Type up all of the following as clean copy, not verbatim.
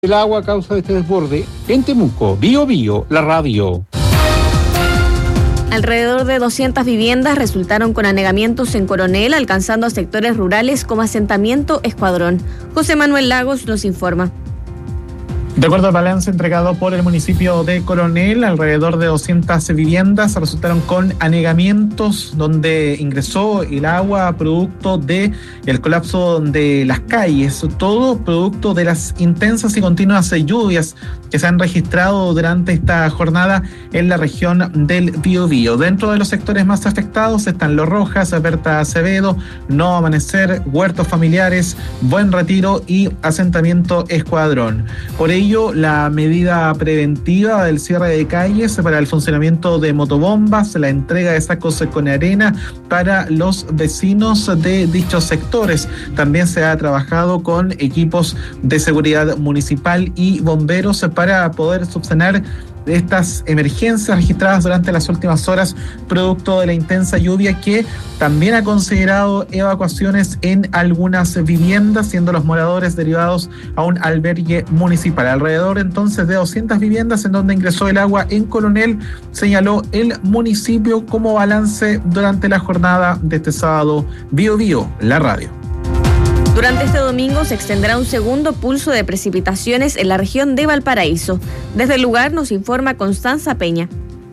El agua a causa de este desborde. En Temuco, Bío Bío, la radio. Alrededor de 200 viviendas resultaron con anegamientos en Coronel, alcanzando a sectores rurales como asentamiento Escuadrón. José Manuel Lagos nos informa. De acuerdo al balance entregado por el municipio de Coronel, alrededor de 200 viviendas resultaron con anegamientos donde ingresó el agua producto del colapso de las calles, todo producto de las intensas y continuas lluvias que se han registrado durante esta jornada en la región del Biobío. Dentro de los sectores más afectados están Los Rojas, Berta Acevedo, No Amanecer, Huertos Familiares, Buen Retiro y asentamiento Escuadrón. Por ello, la medida preventiva del cierre de calles para el funcionamiento de motobombas, la entrega de sacos con arena para los vecinos de dichos sectores. También se ha trabajado con equipos de seguridad municipal y bomberos para poder subsanar estas emergencias registradas durante las últimas horas, producto de la intensa lluvia que también ha considerado evacuaciones en algunas viviendas, siendo los moradores derivados a un albergue municipal. Alrededor entonces de 200 viviendas en donde ingresó el agua en Coronel, señaló el municipio como balance durante la jornada de este sábado. Bío Bío, la radio. Durante este domingo se extenderá un segundo pulso de precipitaciones en la región de Valparaíso. Desde el lugar nos informa Constanza Peña.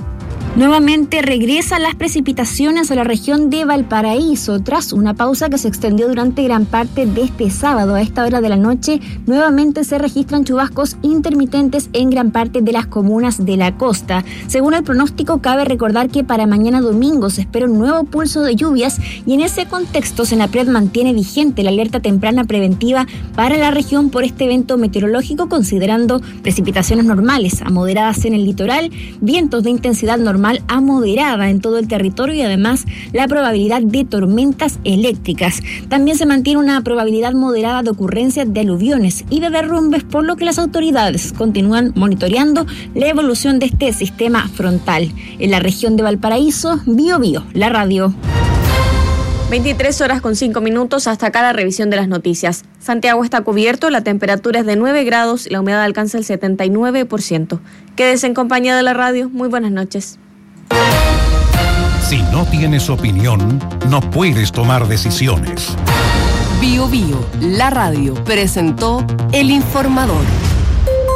Nuevamente regresan las precipitaciones a la región de Valparaíso. Tras una pausa que se extendió durante gran parte de este sábado, a esta hora de la noche, nuevamente se registran chubascos intermitentes en gran parte de las comunas de la costa. Según el pronóstico, cabe recordar que para mañana domingo se espera un nuevo pulso de lluvias y en ese contexto Senapred mantiene vigente la alerta temprana preventiva para la región por este evento meteorológico, considerando precipitaciones normales a moderadas en el litoral, vientos de intensidad normal a moderada en todo el territorio y además la probabilidad de tormentas eléctricas. También se mantiene una probabilidad moderada de ocurrencia de aluviones y de derrumbes, por lo que las autoridades continúan monitoreando la evolución de este sistema frontal. En la región de Valparaíso, Bío Bío, la radio. 23:05, hasta acá la revisión de las noticias. Santiago está cubierto, la temperatura es de 9 grados y la humedad alcanza el 79%. Quédese en compañía de la radio. Muy buenas noches. Si no tienes opinión, no puedes tomar decisiones. Bío Bío, la radio, presentó El Informador.